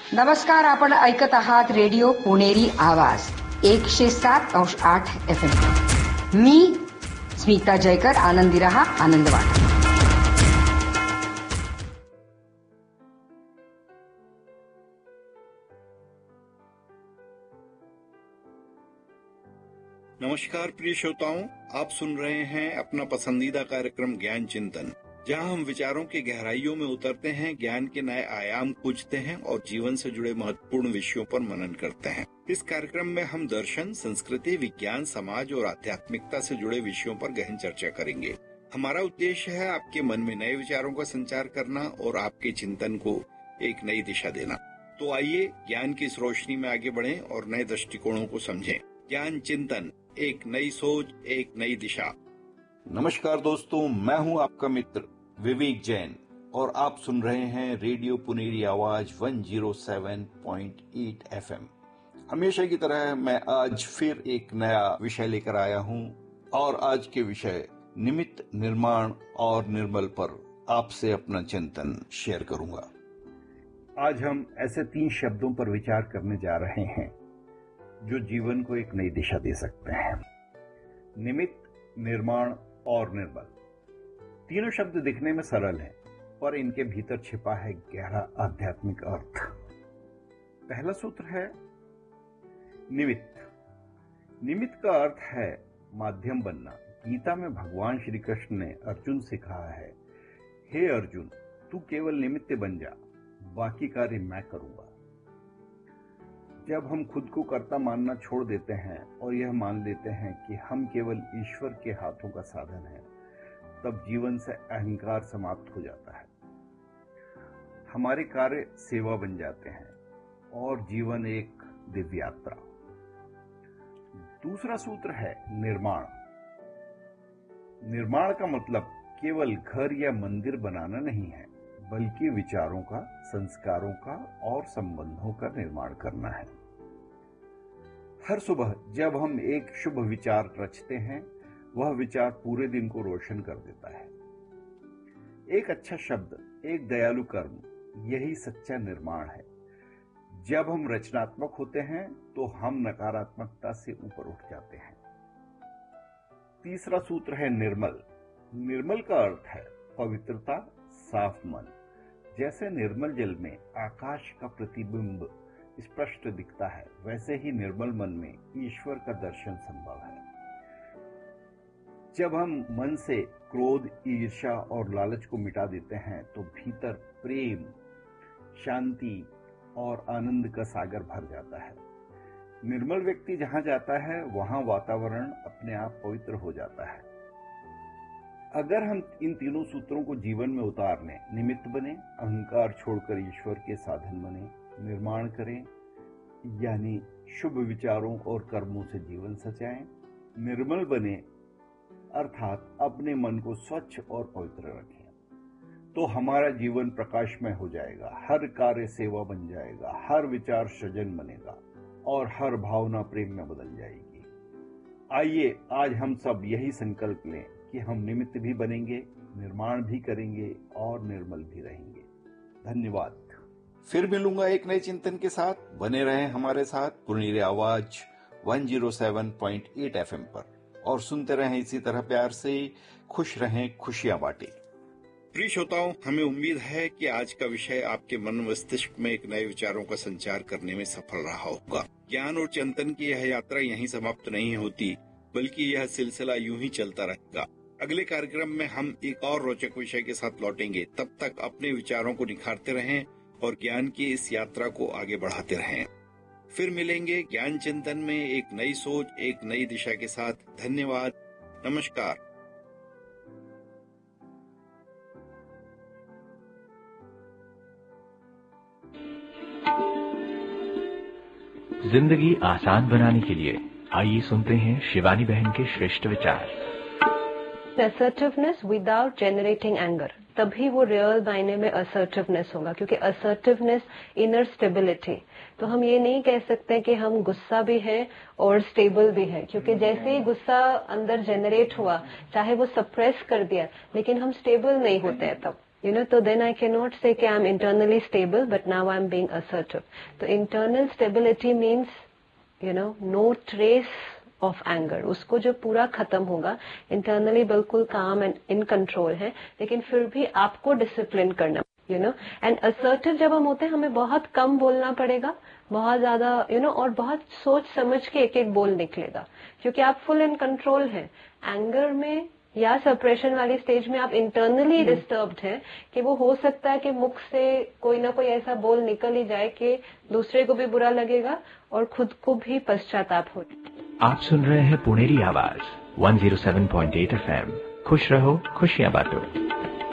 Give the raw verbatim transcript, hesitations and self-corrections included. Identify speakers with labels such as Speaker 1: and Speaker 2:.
Speaker 1: नमस्कार, आपण ऐकत आहात रेडिओ पुणेरी आवाज एकशे सात अंश आठ एफ एम. मी स्मिता जयकर. आनंदी रहा, आनंद वाटा.
Speaker 2: नमस्कार प्रिय श्रोताओं, आप सुन रहे हैं अपना पसंदीदा कार्यक्रम ज्ञान चिंतन, जहां हम विचारों की गहराइयों में उतरते हैं, ज्ञान के नए आयाम खोजते हैं और जीवन से जुड़े महत्वपूर्ण विषयों पर मनन करते हैं. इस कार्यक्रम में हम दर्शन, संस्कृति, विज्ञान, समाज और आध्यात्मिकता से जुड़े विषयों पर गहन चर्चा करेंगे. हमारा उद्देश्य है आपके मन में नए विचारों का संचार करना और आपके चिंतन को एक नई दिशा देना. तो आइए ज्ञान की इस रोशनी में आगे बढ़ें और नए दृष्टिकोणों को समझें. ज्ञान चिंतन, एक नई सोच, एक नई दिशा.
Speaker 3: नमस्कार दोस्तों, मैं हूं आपका मित्र विवेक जैन और आप सुन रहे हैं रेडियो पुनेरी आवाज एक सौ सात पॉइंट आठ एफ एम. हमेशा की तरह मैं आज फिर एक नया विषय लेकर आया हूं और आज के विषय निमित्त, निर्माण और निर्मल पर आपसे अपना चिंतन शेयर करूंगा. आज हम ऐसे तीन शब्दों पर विचार करने जा रहे हैं जो जीवन को एक नई दिशा दे सकते हैं. निमित्त, निर्माण और निर्मल. तीनों शब्द दिखने में सरल हैं, पर इनके भीतर छिपा है गहरा आध्यात्मिक अर्थ. पहला सूत्र है निमित्त. निमित्त का अर्थ है माध्यम बनना. गीता में भगवान श्री कृष्ण ने अर्जुन से कहा है, हे अर्जुन, तू केवल निमित्त बन जा, बाकी कार्य मैं करूंगा. जब हम खुद को कर्ता मानना छोड़ देते हैं और यह मान लेते हैं कि हम केवल ईश्वर के हाथों का साधन हैं, तब जीवन से अहंकार समाप्त हो जाता है. हमारे कार्य सेवा बन जाते हैं और जीवन एक दिव्य यात्रा. दूसरा सूत्र है निर्माण. निर्माण का मतलब केवल घर या मंदिर बनाना नहीं है, बल्कि विचारों का, संस्कारों का और संबंधों का निर्माण करना है. हर सुबह जब हम एक शुभ विचार रचते हैं, वह विचार पूरे दिन को रोशन कर देता है. एक अच्छा शब्द, एक दयालु कर्म, यही सच्चा निर्माण है. जब हम रचनात्मक होते हैं तो हम नकारात्मकता से ऊपर उठ जाते हैं. तीसरा सूत्र है निर्मल. निर्मल का अर्थ है पवित्रता, साफ मन. जैसे निर्मल जल में आकाश का प्रतिबिंब स्पष्ट दिखता है, वैसे ही निर्मल मन में ईश्वर का दर्शन संभव है. जब हम मन से क्रोध, ईर्ष्या और लालच को मिटा देते हैं तो भीतर प्रेम, शांति और आनंद का सागर भर जाता है. निर्मल व्यक्ति जहां जाता है वहां वातावरण अपने आप पवित्र हो जाता है. अगर हम इन तीनों सूत्रों को जीवन में उतार लें, निमित्त बने, अहंकार छोड़कर ईश्वर के साधन बने, निर्माण करें यानी शुभ विचारों और कर्मों से जीवन सजाएं, निर्मल बने अर्थात अपने मन को स्वच्छ और पवित्र रखें, तो हमारा जीवन प्रकाशमय हो जाएगा. हर कार्य सेवा बन जाएगा, हर विचार सृजन बनेगा और हर भावना प्रेम में बदल जाएगी. आइए आज हम सब यही संकल्प लें कि हम निमित्त भी बनेंगे, निर्माण भी करेंगे और निर्मल भी रहेंगे. धन्यवाद. फिर मिलूंगा एक नए चिंतन के साथ. बने रहें हमारे साथ पुनेरी आवाज एक सौ सात पॉइंट आठ एफ एम पर और सुनते रहें इसी तरह प्यार से. खुश रहें, खुशियां बांटें.
Speaker 2: प्रिय श्रोताओं, हमें उम्मीद है कि आज का विषय आपके मन मस्तिष्क में एक नए विचारों का संचार करने में सफल रहा होगा. ज्ञान और चिंतन की यह यात्रा यहीं समाप्त नहीं होती, बल्कि यह सिलसिला यूं ही चलता रहेगा. अगले कार्यक्रम में हम एक और रोचक विषय के साथ लौटेंगे. तब तक अपने विचारों को निखारते रहें और ज्ञान की इस यात्रा को आगे बढ़ाते रहें. फिर मिलेंगे ज्ञान चिंतन में एक नई सोच, एक नई दिशा के साथ. धन्यवाद. नमस्कार.
Speaker 4: जिंदगी आसान बनाने के लिए आइए सुनते हैं शिवानी बहन के श्रेष्ठ विचार.
Speaker 5: असर्टिवनेस विदाउट जेनरेटिंग एंगर, तभी वो रियल मायने में असर्टिवनेस होगा, क्योंकि असर्टिवनेस इनर स्टेबिलिटी. तो हम ये नहीं कह सकते कि हम गुस्सा भी है और स्टेबल भी है, क्योंकि जैसे ही गुस्सा अंदर जनरेट हुआ, चाहे वो सप्रेस कर दिया, लेकिन हम स्टेबल नहीं होते हैं तब. You know, so then I cannot say कि I'm internally stable, but now I'm being assertive. So internal stability means, you know, no trace of anger. उसको जो पूरा खत्म होगा, internally बिल्कुल calm and in control है, लेकिन फिर भी आपको discipline करना, you know. And assertive जब हम होते हैं, हमें बहुत कम बोलना पड़ेगा, बहुत ज्यादा, you know, और बहुत सोच समझ के एक एक बोल निकलेगा, क्योंकि आप full in control हैं. Anger में या सप्रेशन वाली स्टेज में आप इंटरनली डिस्टर्ब्ड हैं कि वो हो सकता है कि मुख से कोई ना कोई ऐसा बोल निकल ही जाए कि दूसरे को भी बुरा लगेगा और खुद को भी पश्चाताप हो.
Speaker 4: आप सुन रहे हैं पुनेरी आवाज one zero seven point eight F M. खुश रहो, खुशियां बांटो.